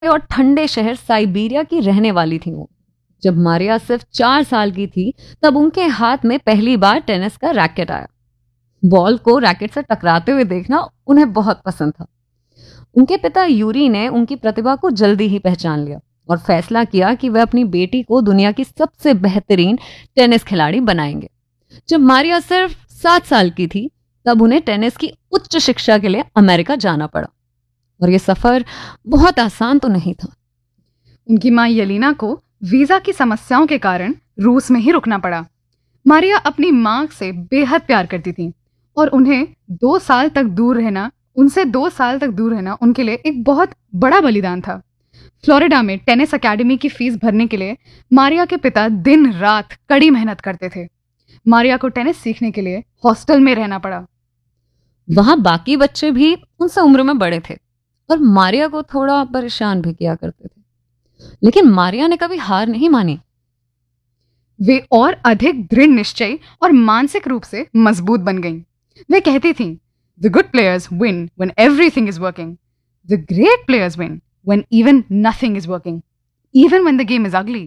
और ठंडे शहर साइबेरिया की रहने वाली थी वो। जब मारिया सिर्फ 4 साल की थी तब उनके हाथ में पहली बार टेनिस का रैकेट आया। बॉल को रैकेट से टकराते हुए देखना उन्हें बहुत पसंद था। उनके पिता यूरी ने उनकी प्रतिभा को जल्दी ही पहचान लिया और फैसला किया कि वे अपनी बेटी को दुनिया की सबसे बेहतरीन टेनिस खिलाड़ी बनाएंगे। जब मारिया सिर्फ 7 साल की थी तब उन्हें टेनिस की उच्च शिक्षा के लिए अमेरिका जाना पड़ा और यह सफर बहुत आसान तो नहीं था। उनकी मां येलिना को वीजा की समस्याओं के कारण रूस में ही रुकना पड़ा। मारिया अपनी मां से बेहद प्यार करती थी और उनसे 2 साल तक दूर रहना उनके लिए एक बहुत बड़ा बलिदान था। फ्लोरिडा में टेनिस अकेडमी की फीस भरने के लिए मारिया के पिता दिन रात कड़ी मेहनत करते थे। मारिया को टेनिस सीखने के लिए हॉस्टल में रहना पड़ा। वहां बाकी बच्चे भी उनसे उम्र में बड़े थे और मारिया को थोड़ा परेशान भी किया करते थे, लेकिन मारिया ने कभी हार नहीं मानी। वे और अधिक दृढ़ निश्चय और मानसिक रूप से मजबूत बन गईं। वे कहती थीं, "The good players win when everything is working. The great players win when even nothing is working, even when the game is ugly."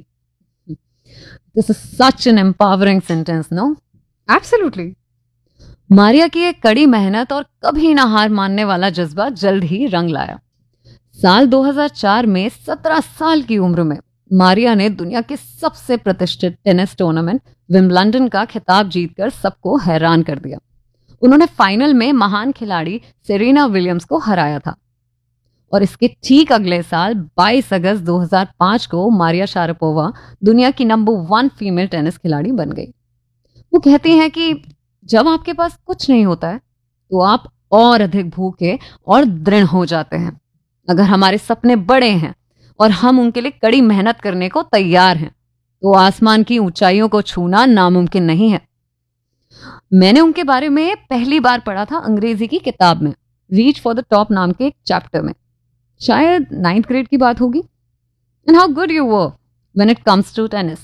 This is such an empowering sentence, no? Absolutely. Maria की एक कड़ी मेहनत और कभी ना हार मानने वाला जज्बा जल्द ही रंग लाया। साल 2004 में 17 साल की उम्र में मारिया ने दुनिया के सबसे प्रतिष्ठित टेनिस टूर्नामेंट विंबलडन का खिताब जीतकर सबको हैरान कर दिया। उन्होंने फाइनल में महान खिलाड़ी सेरेना विलियम्स को हराया था और इसके ठीक अगले साल 22 अगस्त 2005 को मारिया शारापोवा दुनिया की नंबर 1 फीमेल टेनिस खिलाड़ी बन गई। वो कहती हैं कि जब आपके पास कुछ नहीं होता है तो आप और अधिक भूखे और दृढ़ हो जाते हैं। अगर हमारे सपने बड़े हैं और हम उनके लिए कड़ी मेहनत करने को तैयार हैं तो आसमान की ऊंचाइयों को छूना नामुमकिन नहीं है। मैंने उनके बारे में पहली बार पढ़ा था अंग्रेजी की किताब में, रीच फॉर द टॉप नाम के एक चैप्टर में। शायद 9th ग्रेड की बात होगी। And how good you were when it comes to tennis.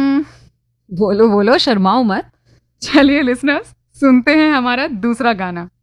बोलो शर्माओ मत। चलिए लिसनर्स, सुनते हैं हमारा दूसरा गाना।